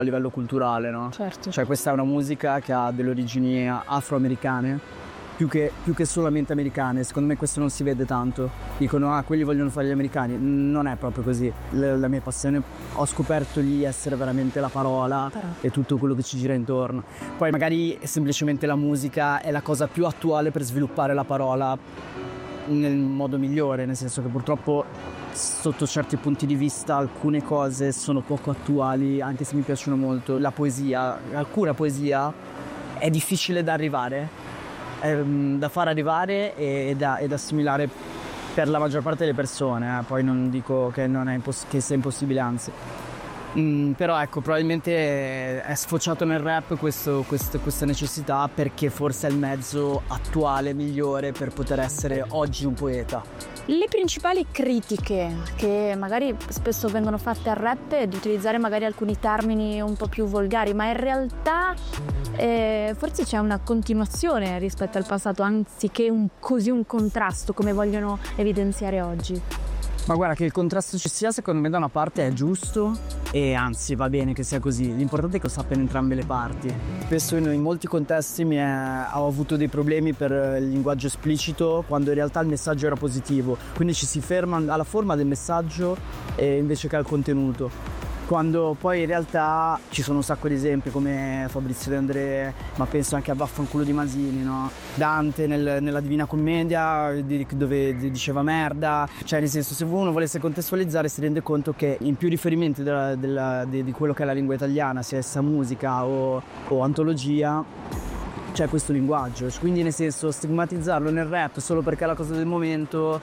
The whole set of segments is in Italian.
a livello culturale, no? Certo. Cioè questa è una musica che ha delle origini afroamericane più che solamente americane. Secondo me questo non si vede tanto. Dicono quelli vogliono fare gli americani. Non è proprio così. La mia passione, ho scoperto lì essere veramente la parola e tutto quello che ci gira intorno. Poi magari semplicemente la musica è la cosa più attuale per sviluppare la parola nel modo migliore, nel senso che purtroppo sotto certi punti di vista alcune cose sono poco attuali, anche se mi piacciono molto. La poesia, alcuna poesia è difficile da arrivare, da far arrivare e da assimilare per la maggior parte delle persone, poi non dico che non è che sia impossibile, anzi. Però ecco, probabilmente è sfociato nel rap questa necessità, perché forse è il mezzo attuale migliore per poter essere oggi un poeta. Le principali critiche che magari spesso vengono fatte al rap è di utilizzare magari alcuni termini un po' più volgari, ma in realtà forse c'è una continuazione rispetto al passato, anziché un contrasto come vogliono evidenziare oggi. Ma guarda, che il contrasto ci sia, secondo me da una parte è giusto e anzi va bene che sia così. L'importante è che lo sappiano entrambe le parti. Spesso in molti contesti ho avuto dei problemi per il linguaggio esplicito, quando in realtà il messaggio era positivo, quindi ci si ferma alla forma del messaggio invece che al contenuto. Quando poi in realtà ci sono un sacco di esempi come Fabrizio De André, ma penso anche a Vaffanculo di Masini, no? Dante nella Divina Commedia dove diceva merda. Cioè nel senso, se uno volesse contestualizzare si rende conto che in più riferimenti di quello che è la lingua italiana, sia essa musica o antologia, c'è questo linguaggio. Quindi nel senso, stigmatizzarlo nel rap solo perché è la cosa del momento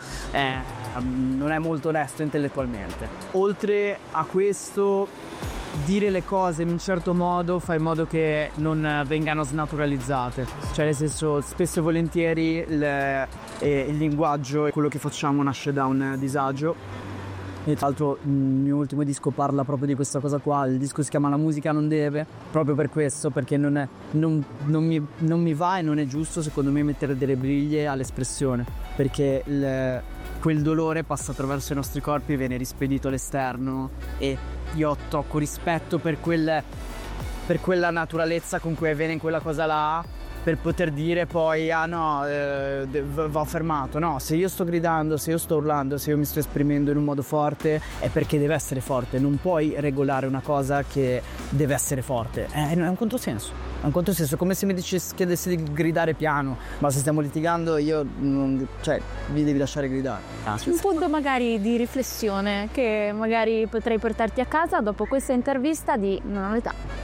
non è molto onesto intellettualmente. Oltre a questo, dire le cose in un certo modo fa in modo che non vengano snaturalizzate. Cioè nel senso, spesso e volentieri il linguaggio e quello che facciamo nasce da un disagio. E tra l'altro il mio ultimo disco parla proprio di questa cosa qua. Il disco si chiama La musica non deve, proprio per questo, perché non mi va e non è giusto secondo me mettere delle briglie all'espressione, perché quel dolore passa attraverso i nostri corpi e viene rispedito all'esterno, e io ho troppo rispetto per quella naturalezza con cui avviene in quella cosa là, per poter dire poi va fermato. No, se io sto gridando, se io sto urlando, se io mi sto esprimendo in un modo forte è perché deve essere forte. Non puoi regolare una cosa che deve essere forte, è un controsenso. È un controsenso, come se mi chiedessi di gridare piano, ma se stiamo litigando vi devi lasciare gridare. Un punto magari di riflessione che magari potrei portarti a casa dopo questa intervista di Non ho l'età.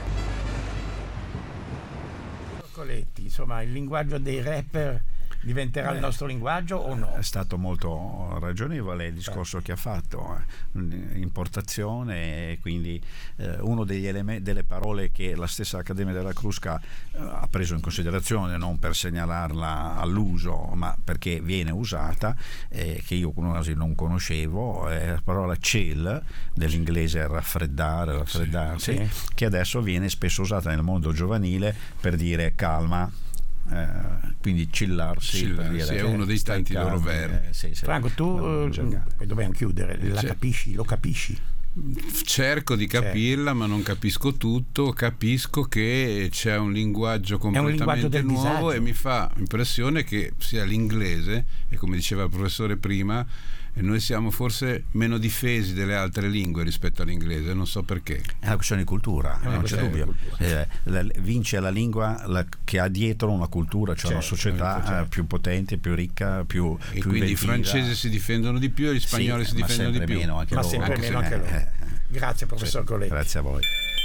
Insomma, il linguaggio dei rapper diventerà il nostro linguaggio o no? È stato molto ragionevole il discorso che ha fatto, importazione, e quindi uno degli delle parole che la stessa Accademia della Crusca ha preso in considerazione, non per segnalarla all'uso, ma perché viene usata, che io quasi non conoscevo, è la parola chill, dell'inglese raffreddarsi, sì. Che adesso viene spesso usata nel mondo giovanile per dire calma. Quindi chillarsi per dire, è uno dei tanti loro verbi. Franco, tu dobbiamo chiudere, lo capisci? Cerco di capirla, ma non capisco tutto. Capisco che c'è un linguaggio completamente nuovo e mi fa impressione che sia l'inglese, e come diceva il professore prima, noi siamo forse meno difesi delle altre lingue rispetto all'inglese, non so perché. È una questione di cultura, non c'è dubbio. Vince la lingua che ha dietro una cultura, cioè una società più potente, più ricca, più quindi inventiva. I francesi si difendono di più e gli spagnoli si difendono di più. Meno, ma sempre meno anche loro. Grazie professor Coletti. Grazie a voi.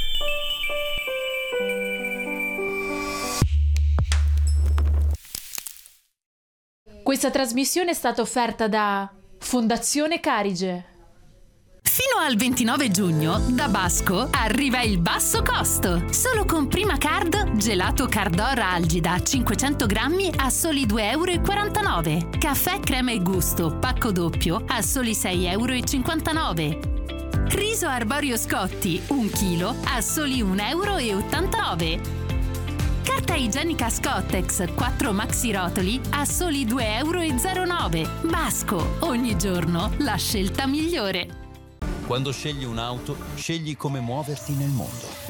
Questa trasmissione è stata offerta da Fondazione Carige. Fino al 29 giugno da Basco arriva il basso costo. Solo con Prima Card gelato Cardora Algida 500 grammi a soli 2,49 euro. Caffè crema e gusto pacco doppio a soli 6,59 euro. Riso arborio Scotti 1 chilo a soli 1,89 euro. Carta igienica Scottex 4 maxi rotoli a soli 2,09 euro. Basco, ogni giorno la scelta migliore. Quando scegli un'auto, scegli come muoverti nel mondo.